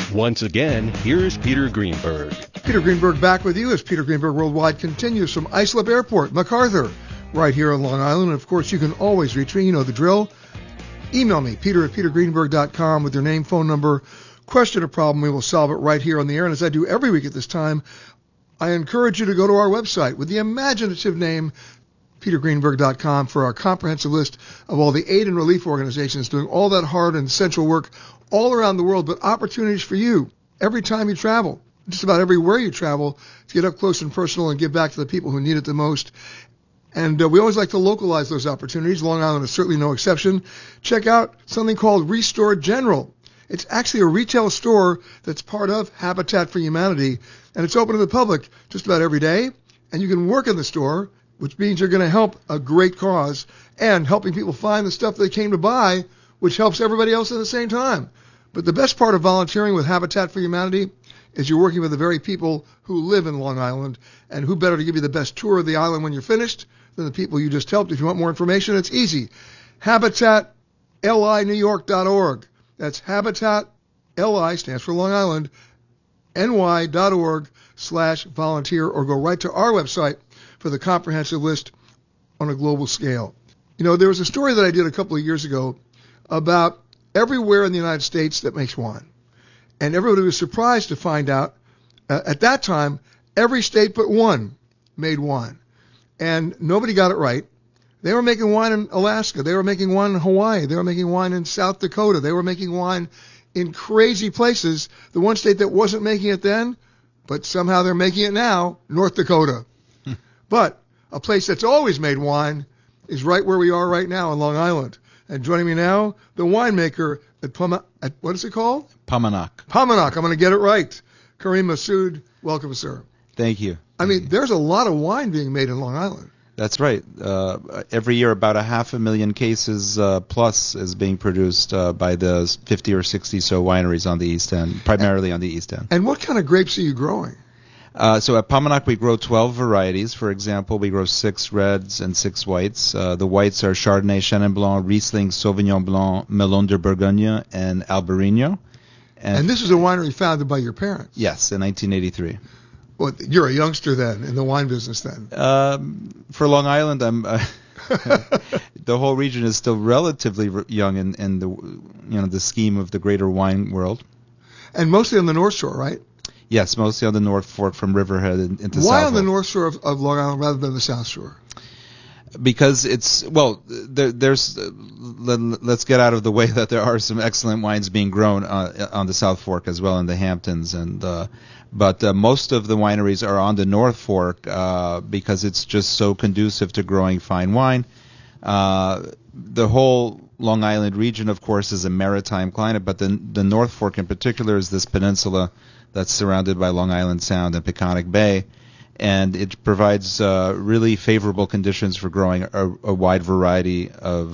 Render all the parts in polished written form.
Once again, here's Peter Greenberg. Peter Greenberg back with you as Peter Greenberg Worldwide continues from Islip Airport, MacArthur, right here on Long Island. And of course, you can always reach me. You know the drill. Email me, peter@petergreenberg.com, with your name, phone number, question or problem. We will solve it right here on the air. And as I do every week at this time, I encourage you to go to our website with the imaginative name petergreenberg.com for our comprehensive list of all the aid and relief organizations doing all that hard and essential work all around the world, but opportunities for you every time you travel, just about everywhere you travel, to get up close and personal and give back to the people who need it the most. And we always like to localize those opportunities. Long Island is certainly no exception. Check out something called Restore General. It's actually a retail store that's part of Habitat for Humanity, and it's open to the public just about every day. And you can work in the store, which means you're going to help a great cause and helping people find the stuff they came to buy, which helps everybody else at the same time. But the best part of volunteering with Habitat for Humanity is you're working with the very people who live in Long Island, and who better to give you the best tour of the island when you're finished than the people you just helped. If you want more information, it's easy. HabitatLINewYork.org. That's Habitat, LI stands for Long Island, ny.org/volunteer, or go right to our website for the comprehensive list on a global scale. You know, there was a story that I did a couple of years ago about everywhere in the United States that makes wine. And everybody was surprised to find out, at that time, every state but one made wine. And nobody got it right. They were making wine in Alaska. They were making wine in Hawaii. They were making wine in South Dakota. They were making wine in crazy places. The one state that wasn't making it then, but somehow they're making it now, North Dakota. But a place that's always made wine is right where we are right now on Long Island. And joining me now, the winemaker at what is it called? Pamanak. Pamanak. I'm going to get it right. Karim Masood, welcome, sir. Thank you. I mean, there's a lot of wine being made in Long Island. That's right. Every year, about 500,000 cases plus is being produced by the 50 or 60 so wineries on the East End, primarily on the East End. And what kind of grapes are you growing? So at Pamanak, we grow 12 varieties. For example, we grow 6 reds and 6 whites. The whites are Chardonnay, Chenin Blanc, Riesling, Sauvignon Blanc, Melon de Bourgogne, and Albarino. And this is a winery founded by your parents? Yes, in 1983. Well, you're a youngster then, in the wine business then. For Long Island, I'm. The whole region is still relatively young in the scheme of the greater wine world. And mostly on the North Shore, right? Yes, mostly on the North Fork from Riverhead into South. Why on the North Shore of Long Island rather than the South Shore? Because it's, let's get out of the way that there are some excellent wines being grown on the South Fork as well in the Hamptons, but most of the wineries are on the North Fork because it's just so conducive to growing fine wine. The whole Long Island region, of course, is a maritime climate, but the North Fork in particular is this peninsula that's surrounded by Long Island Sound and Peconic Bay, and it provides really favorable conditions for growing a wide range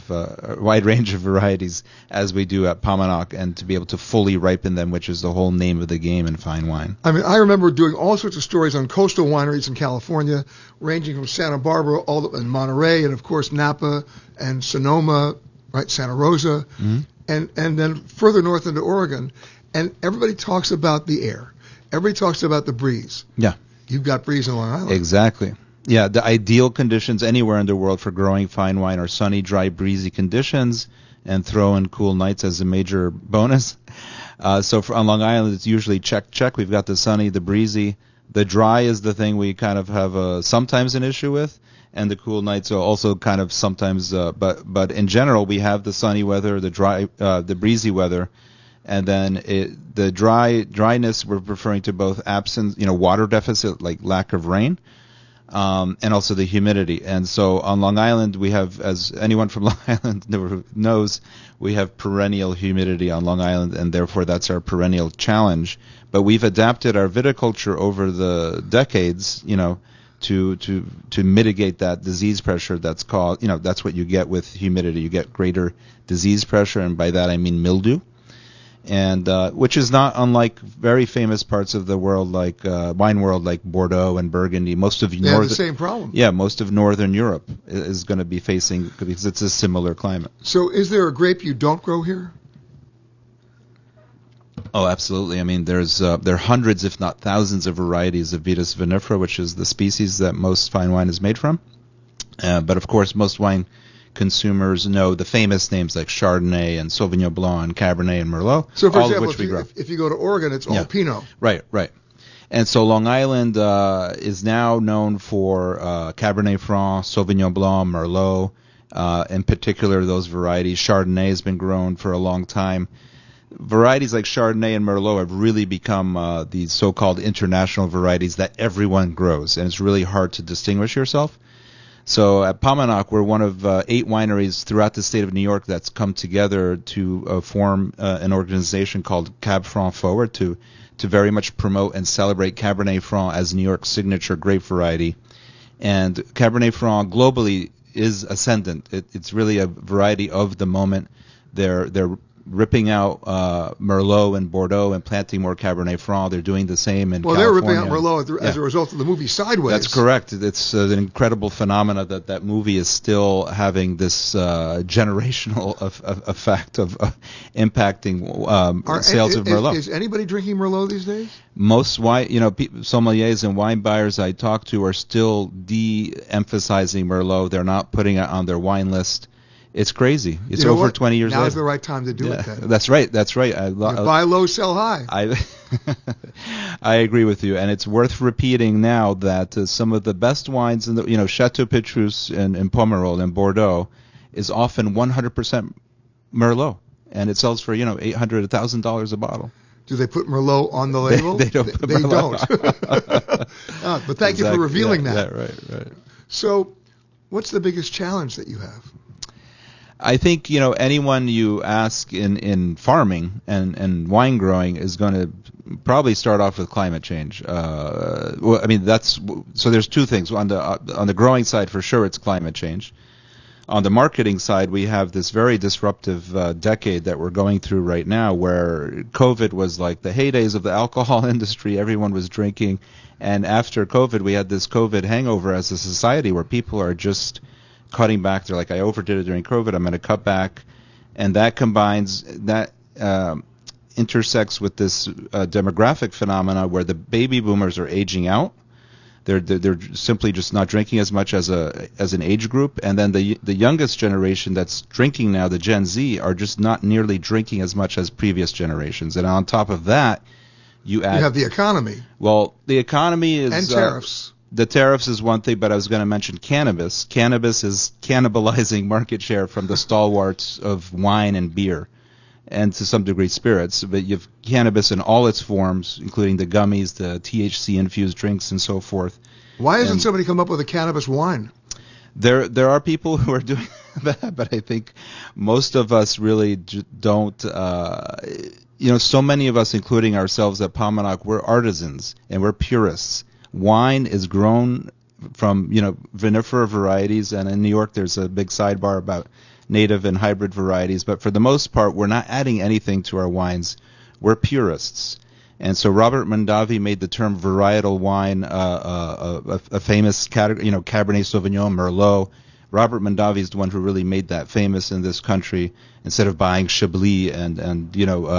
of varieties, as we do at Pamanak, and to be able to fully ripen them, which is the whole name of the game in fine wine. I mean, I remember doing all sorts of stories on coastal wineries in California, ranging from Santa Barbara and Monterey, and of course Napa and Sonoma, right, Santa Rosa, and then further north into Oregon. And everybody talks about the air. Everybody talks about the breeze. Yeah. You've got breeze in Long Island. Exactly. Yeah, the ideal conditions anywhere in the world for growing fine wine are sunny, dry, breezy conditions, and throw in cool nights as a major bonus. So on Long Island, it's usually check. We've got the sunny, the breezy. The dry is the thing we kind of have sometimes an issue with, and the cool nights are also kind of sometimes. But in general, we have the sunny weather, the dry, the breezy weather. And then the dryness, we're referring to both absence, water deficit, like lack of rain, and also the humidity. And so on Long Island, we have, as anyone from Long Island knows, we have perennial humidity on Long Island, and therefore that's our perennial challenge. But we've adapted our viticulture over the decades, to mitigate that disease pressure that's caused, that's what you get with humidity. You get greater disease pressure, and by that I mean mildew. And which is not unlike very famous parts of the world, like wine world, like Bordeaux and Burgundy. Most of the same problem. Yeah, most of Northern Europe is going to be facing, because it's a similar climate. So, is there a grape you don't grow here? Oh, absolutely. I mean, there are hundreds, if not thousands, of varieties of Vitis vinifera, which is the species that most fine wine is made from. But of course, most wine consumers know the famous names like Chardonnay and Sauvignon Blanc and Cabernet and Merlot. So, for all example, of which we grow. if you go to Oregon, it's all Pinot. Right. And so Long Island is now known for Cabernet Franc, Sauvignon Blanc, Merlot, in particular those varieties. Chardonnay has been grown for a long time. Varieties like Chardonnay and Merlot have really become these so-called international varieties that everyone grows, and it's really hard to distinguish yourself. So at Paumanok, we're one of 8 wineries throughout the state of New York that's come together to form an organization called Cab Franc Forward to very much promote and celebrate Cabernet Franc as New York's signature grape variety. And Cabernet Franc globally is ascendant. It's really a variety of the moment. They're ripping out Merlot and Bordeaux and planting more Cabernet Franc. They're doing the same in California. Well, they're ripping out Merlot as a result of the movie Sideways. That's correct. It's an incredible phenomena that movie is still having this generational effect of impacting sales of Merlot. Is anybody drinking Merlot these days? Most wine, sommeliers and wine buyers I talk to are still de-emphasizing Merlot. They're not putting it on their wine list. It's crazy. It's over 20 years later. Now's the right time to do it then. That's right. Buy low, sell high. I agree with you, and it's worth repeating now that some of the best wines in the, Chateau Petrus in Pomerol in Bordeaux is often 100% Merlot, and it sells for $800, $1,000 a bottle. Do they put Merlot on the label? They don't. Put Merlot. Don't. But thank you for revealing that. Yeah, right. So, what's the biggest challenge that you have? I think anyone you ask in farming and wine growing is going to probably start off with climate change. So there's two things on the growing side. For sure, it's climate change. On the marketing side, we have this very disruptive decade that we're going through right now, where COVID was like the heydays of the alcohol industry. Everyone was drinking, and after COVID, we had this COVID hangover as a society where people are just cutting back. They're like, I overdid it during COVID, I'm going to cut back. And that intersects with this demographic phenomena where the baby boomers are aging out. They're simply just not drinking as much as an age group. And then the youngest generation that's drinking now, the Gen Z, are just not nearly drinking as much as previous generations. And on top of that, you have the economy. Well, the economy is... And tariffs. The tariffs is one thing, but I was going to mention cannabis. Cannabis is cannibalizing market share from the stalwarts of wine and beer, and to some degree spirits. But you have cannabis in all its forms, including the gummies, the THC-infused drinks, and so forth. Why hasn't somebody come up with a cannabis wine? There are people who are doing that, but I think most of us really don't. So many of us, including ourselves at Paumanok, we're artisans and we're purists. Wine is grown from, vinifera varieties, and in New York there's a big sidebar about native and hybrid varieties, but for the most part we're not adding anything to our wines. We're purists. And so Robert Mondavi made the term varietal wine a famous category, Cabernet Sauvignon, Merlot. Robert Mondavi is the one who really made that famous in this country, instead of buying Chablis and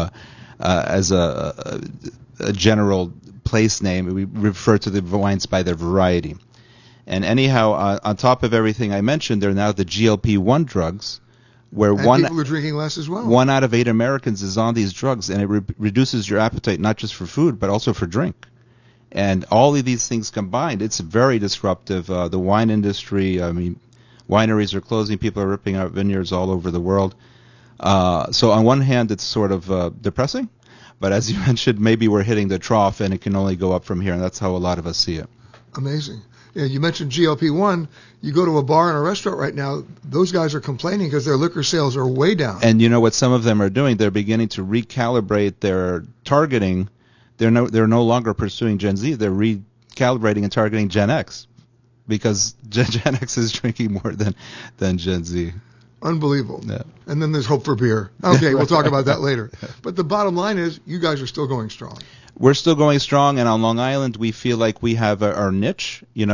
as a general place name. We refer to the wines by their variety. And anyhow, on top of everything I mentioned, there are now the GLP-1 drugs, where people are drinking less as well. 1 out of 8 Americans is on these drugs, and it reduces your appetite not just for food but also for drink. And all of these things combined, it's very disruptive. The wine industry, wineries are closing, people are ripping out vineyards all over the world. So on one hand, it's sort of depressing. But as you mentioned, maybe we're hitting the trough, and it can only go up from here, and that's how a lot of us see it. Amazing. Yeah, you mentioned GLP-1. You go to a bar and a restaurant right now, those guys are complaining because their liquor sales are way down. And you know what some of them are doing? They're beginning to recalibrate their targeting. They're no longer pursuing Gen Z. They're recalibrating and targeting Gen X, because Gen X is drinking more than Gen Z. Unbelievable. Yeah. And then there's hope for beer. Okay, we'll talk about that later. But the bottom line is, you guys are still going strong. We're still going strong, and on Long Island, we feel like we have our niche. We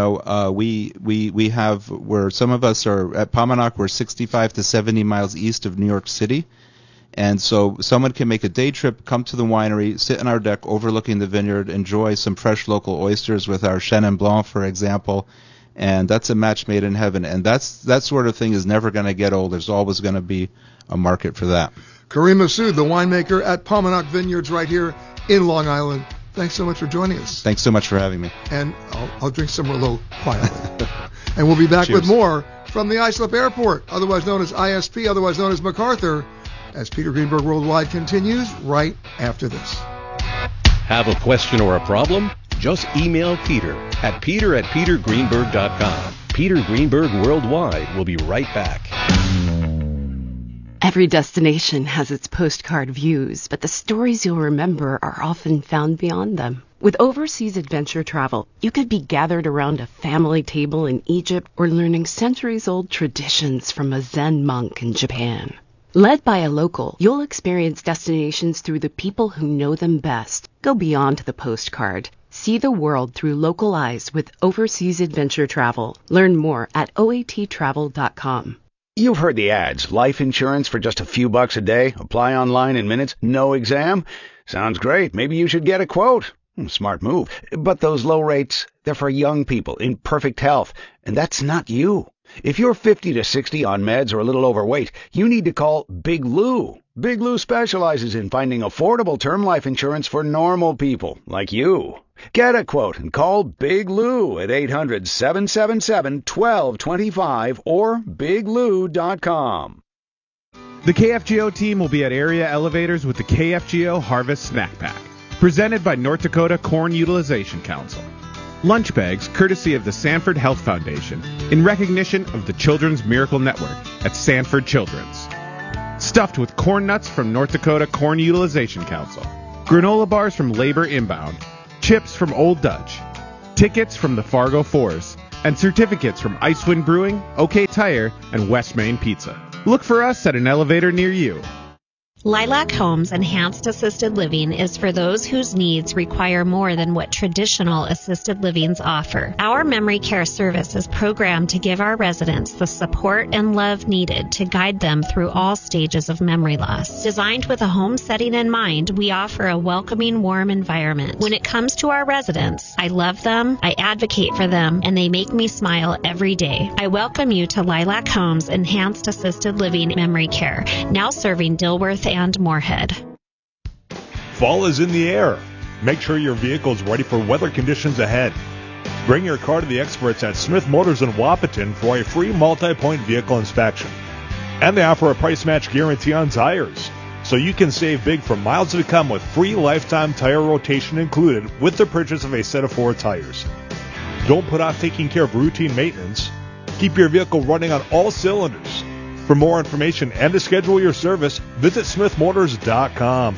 have, where some of us are at Paumanok, we're 65 to 70 miles east of New York City, And so someone can make a day trip, come to the winery, sit on our deck overlooking the vineyard, enjoy some fresh local oysters with our Chenin Blanc, for example. And that's a match made in heaven. And that sort of thing is never going to get old. There's always going to be a market for that. Kareem Massoud, the winemaker at Pominock Vineyards right here in Long Island. Thanks so much for joining us. Thanks so much for having me. And I'll drink some Merlot quietly. And we'll be back Cheers. with more from the Islip Airport, otherwise known as ISP, otherwise known as MacArthur, as Peter Greenberg Worldwide continues right after this. Have a question or a problem? Just email Peter at peter@petergreenberg.com. Peter Greenberg Worldwide will be right back. Every destination has its postcard views, but the stories you'll remember are often found beyond them. With overseas adventure travel, you could be gathered around a family table in Egypt or learning centuries-old traditions from a Zen monk in Japan. Led by a local, you'll experience destinations through the people who know them best. Go beyond the postcard. See the world through local eyes with overseas adventure travel. Learn more at oattravel.com. You've heard the ads. Life insurance for just a few bucks a day. Apply online in minutes. No exam. Sounds great. Maybe you should get a quote. Smart move. But those low rates, they're for young people in perfect health. And that's not you. If you're 50 to 60 on meds or a little overweight, you need to call Big Lou. Big Lou specializes in finding affordable term life insurance for normal people like you. Get a quote and call Big Lou at 800-777-1225 or biglou.com. The KFGO team will be at Area Elevators with the KFGO Harvest Snack Pack, presented by North Dakota Corn Utilization Council. Lunch bags courtesy of the Sanford Health Foundation in recognition of the Children's Miracle Network at Sanford Children's. Stuffed with corn nuts from North Dakota Corn Utilization Council. Granola bars from Labor Inbound. Chips from Old Dutch. Tickets from the Fargo Fours. And certificates from Icewind Brewing, OK Tire, and West Main Pizza. Look for us at an elevator near you. Lilac Homes Enhanced Assisted Living is for those whose needs require more than what traditional assisted livings offer. Our memory care service is programmed to give our residents the support and love needed to guide them through all stages of memory loss. Designed with a home setting in mind, we offer a welcoming, warm environment. When it comes to our residents, I love them, I advocate for them, and they make me smile every day. I welcome you to Lilac Homes Enhanced Assisted Living Memory Care, now serving Dilworth and Moorhead. Fall is in the air. Make sure your vehicle is ready for weather conditions ahead. Bring your car to the experts at Smith Motors in Wapaton for a free multi-point vehicle inspection. And they offer a price match guarantee on tires, so you can save big for miles to come with free lifetime tire rotation included with the purchase of a set of 4 tires. Don't put off taking care of routine maintenance. Keep your vehicle running on all cylinders. For more information and to schedule your service, visit smithmotors.com.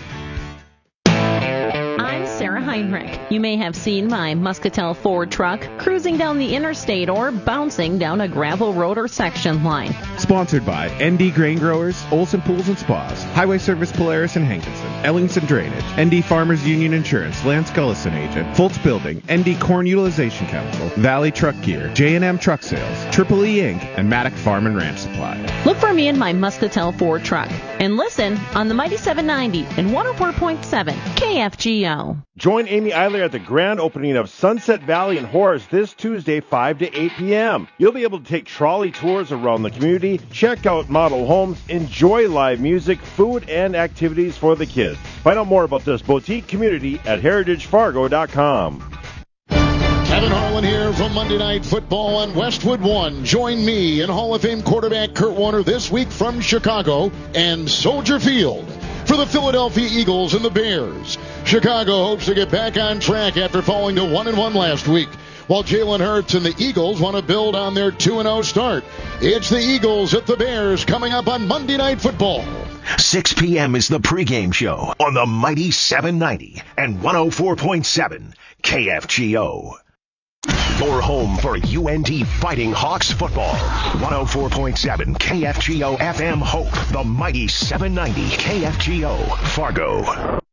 I'm Sarah Heinrich. You may have seen my Muscatel Ford truck cruising down the interstate or bouncing down a gravel road or section line. Sponsored by ND Grain Growers, Olson Pools and Spas, Highway Service Polaris and Hankinson, Ellingson Drainage, ND Farmers Union Insurance, Lance Gullison Agent, Fultz Building, ND Corn Utilization Council, Valley Truck Gear, J&M Truck Sales, Triple E Inc., and Maddock Farm and Ranch Supply. Look for me in my Muscatel Ford truck and listen on the Mighty 790 and 104.7 KFGO. Join Amy Eiler at the grand opening of Sunset Valley in Horace this Tuesday, 5 to 8 p.m. You'll be able to take trolley tours around the community, check out model homes, enjoy live music, food, and activities for the kids. Find out more about this boutique community at heritagefargo.com. Kevin Harlan here from Monday Night Football on Westwood One. Join me and Hall of Fame quarterback Kurt Warner this week from Chicago and Soldier Field for the Philadelphia Eagles and the Bears. Chicago hopes to get back on track after falling to 1-1 last week, while Jalen Hurts and the Eagles want to build on their 2-0 start. It's the Eagles at the Bears coming up on Monday Night Football. 6 p.m. is the pregame show on the Mighty 790 and 104.7 KFGO. Your home for UND Fighting Hawks football. 104.7 KFGO FM Hope, the Mighty 790 KFGO Fargo.